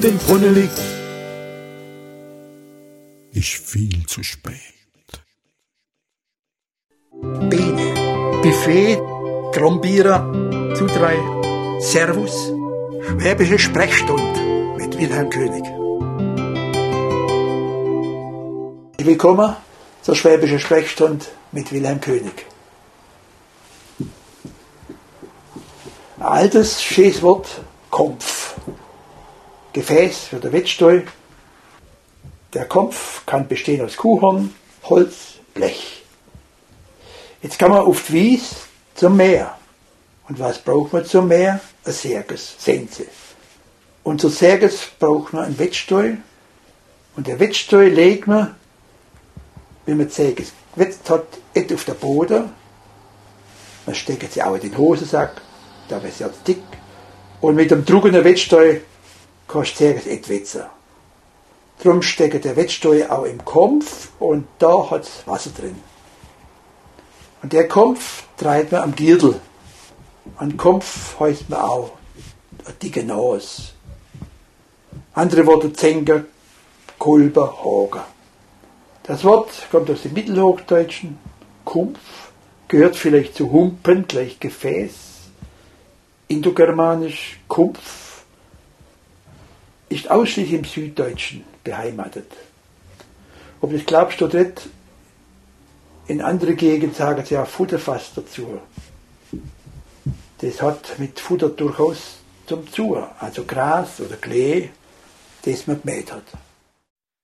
Den Brunneli ist viel zu spät. Biene, Buffet, Grombierer, Zudrei, Servus, Schwäbische Sprechstunde mit Wilhelm König. Willkommen zur Schwäbischen Sprechstunde mit Wilhelm König. Ein altes, schönes Wort, Kompf. Gefäß für den Wettstall. Der Kompf kann bestehen aus Kuhhorn, Holz, Blech. Jetzt kann man auf die Wies zum Meer. Und was braucht man zum Meer? Ein Serges, Sense. Und zur Serges braucht man einen Wettstall. Und der Wettstall legt man, wenn man Serges gewetzt hat, nicht auf den Boden. Man steckt sie auch in den Hosensack, da ist sie dick. Und mit dem trockenen Wettstall kannst du Serges nicht wetzen. Darum steckt der Wettstall auch im Kompf und da hat es Wasser drin. Und der Kompf treibt man am Gürtel. An Kompf heißt man auch eine dicke Nase. Andere Worte Zenker, Kulber, Hager. Das Wort kommt aus dem Mittelhochdeutschen. Kumpf gehört vielleicht zu Humpen, gleich Gefäß. Indogermanisch Kumpf ist ausschließlich im Süddeutschen beheimatet. Ob das glaubst du nicht, in anderen Gegenden sagen sie ja Futterfass dazu. Das hat mit Futter durchaus zum Tun, also Gras oder Klee, das man gemäht hat.